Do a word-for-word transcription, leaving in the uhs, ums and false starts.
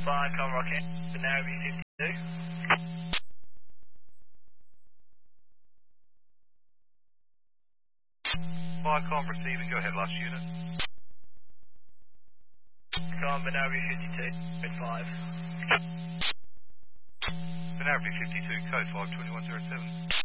Viacom Rocket, Benary fifty-two. Viacom receiving, go ahead, last unit. Viacom Benary fifty-two, code five. Benary fifty-two, code five two one zero seven.